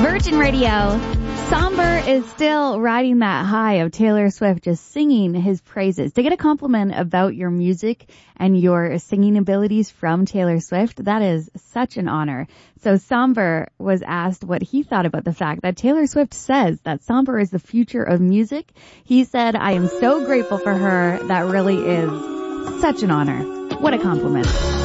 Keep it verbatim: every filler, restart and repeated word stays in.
Virgin Radio. Somber is still riding that high of Taylor Swift just singing his praises. To get a compliment about your music and your singing abilities from Taylor Swift, that is such an honor. So Somber was asked what he thought about the fact that Taylor Swift says that Somber is the future of music. He said, "I am so grateful for her. That really is such an honor." What a compliment.